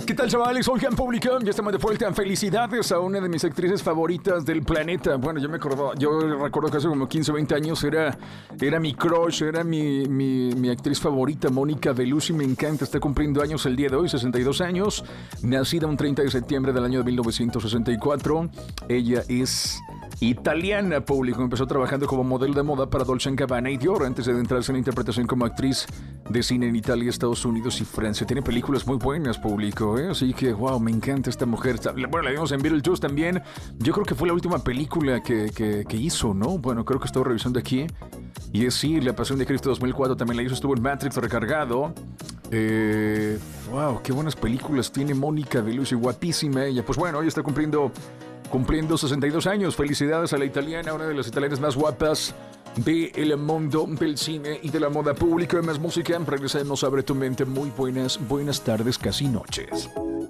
¿Qué tal, chavales? Oigan, público, ya estamos de vuelta. Felicidades a una de mis actrices favoritas del planeta. Bueno, yo recuerdo que hace como 15 o 20 años era mi crush, era mi actriz favorita, Mónica Bellucci. Me encanta, está cumpliendo años el día de hoy, 62 años. Nacida un 30 de septiembre del año de 1964. Ella es italiana, público. Empezó trabajando como modelo de moda para Dolce & Gabbana y Dior antes de adentrarse en la interpretación como actriz de cine en Italia, Estados Unidos y Francia. Tiene películas muy buenas, público, ¿eh? Así que, wow, me encanta esta mujer. Bueno, la vimos en Beetlejuice también. Yo creo que fue la última película que hizo, ¿no? Bueno, creo que estaba revisando aquí. Y es sí, La Pasión de Cristo 2004 también la hizo. Estuvo en Matrix Recargado. Wow, qué buenas películas tiene Mónica Bellucci. Guapísima ella. Pues bueno, hoy está cumpliendo 62 años. Felicidades a la italiana, una de las italianas más guapas del mundo del cine y de la moda pública. Más música, regresamos a Abre tu Mente. Muy buenas tardes, casi noches.